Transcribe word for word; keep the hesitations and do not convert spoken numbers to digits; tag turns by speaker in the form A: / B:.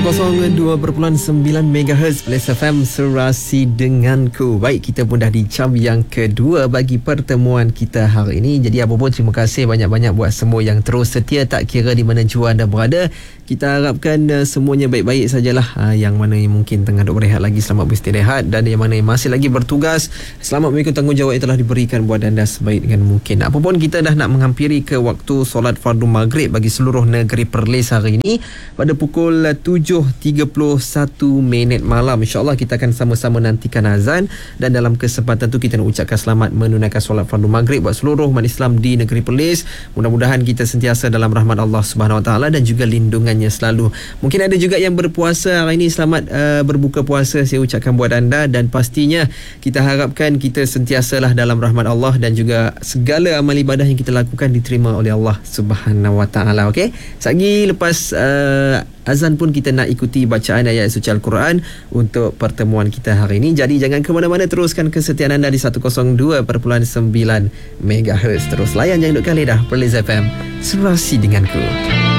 A: kosong dua perpuluhan sembilan megahertz Plus F M, Serasi Denganku. Baik, kita pun dah di jam yang kedua bagi pertemuan kita hari ini. Jadi apa pun, terima kasih banyak-banyak buat semua yang terus setia, tak kira di mana jua anda berada. Kita harapkan uh, semuanya baik-baik sajalah. uh, Yang mana yang mungkin tengah duk berehat lagi, selamat beristirahat. Dan yang mana yang masih lagi bertugas, selamat mengikut tanggungjawab yang telah diberikan buat anda sebaik dengan mungkin. Apapun, kita dah nak menghampiri ke waktu solat fardu maghrib bagi seluruh negeri Perlis hari ini pada pukul tujuh tiga puluh satu minit malam. InsyaAllah kita akan sama-sama nantikan azan. Dan dalam kesempatan tu kita nak ucapkan selamat menunaikan solat fardu maghrib buat seluruh umat Islam di negeri Perlis. Mudah-mudahan kita sentiasa dalam rahmat Allah Subhanahu Wa Taala dan juga lindungannya selalu. Mungkin ada juga yang berpuasa hari ini, selamat uh, berbuka puasa saya ucapkan buat anda. Dan pastinya kita harapkan kita sentiasalah dalam rahmat Allah dan juga segala amal ibadah yang kita lakukan diterima oleh Allah Subhanahu Wa Taala. Okey, sagi lepas uh, azan pun kita nak ikuti bacaan ayat suci Al-Quran untuk pertemuan kita hari ini. Jadi jangan ke mana-mana, teruskan kesetiaan anda di seratus dua perpuluhan sembilan megahertz. Terus layan, jangan duduk lidah. Perlis F M, Serasi Denganku.